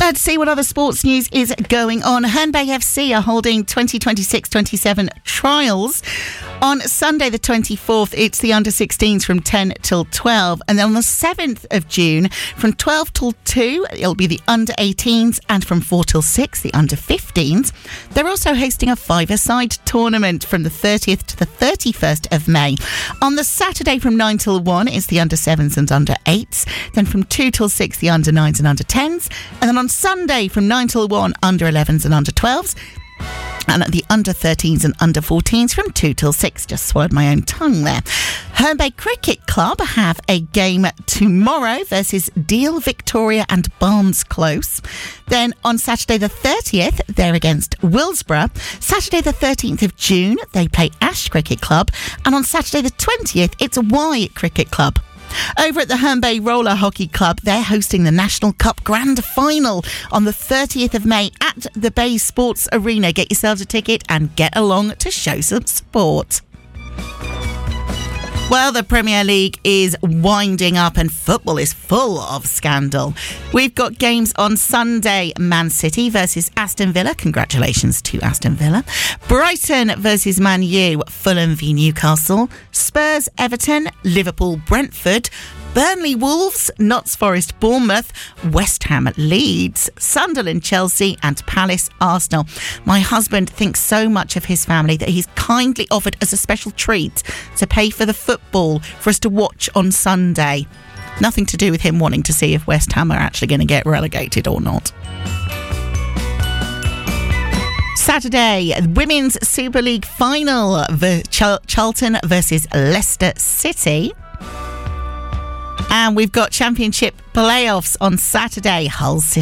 Let's see what other sports news is going on. Herne Bay FC are holding 2026-27 trials. On Sunday the 24th, it's the under-16s from 10 till 12. And then on the 7th of June, from 12 till 2, it'll be the under-18s. And from 4 till 6, the under-15s. They're also hosting a five-a-side tournament from the 30th to the 31st of May. On the Saturday from 9 till 1, it's the under-7s and under-8s. Then from 2 till 6, the under-9s and under-10s. And then on Sunday from 9 till 1, under-11s and under-12s. And at the under-13s and under-14s from 2 till 6. Just swallowed my own tongue there. Herne Bay Cricket Club have a game tomorrow versus Deal, Victoria and Barnes Close. Then on Saturday the 30th, they're against Willsborough. Saturday the 13th of June, they play Ash Cricket Club. And on Saturday the 20th, it's Y Cricket Club. Over at the Herne Bay Roller Hockey Club, they're hosting the National Cup Grand Final on the 30th of May at the Bay Sports Arena. Get yourselves a ticket and get along to show some support. Well, the Premier League is winding up and football is full of scandal. We've got games on Sunday. Man City versus Aston Villa. Congratulations to Aston Villa. Brighton versus Man U. Fulham v Newcastle. Spurs Everton. Liverpool Brentford. Burnley Wolves, Notts Forest Bournemouth, West Ham Leeds, Sunderland Chelsea and Palace Arsenal. My husband thinks so much of his family that he's kindly offered as a special treat to pay for the football for us to watch on Sunday. Nothing to do with him wanting to see if West Ham are actually going to get relegated or not. Saturday, Women's Super League final, Charlton versus Leicester City. And we've got Championship playoffs on Saturday. Hull City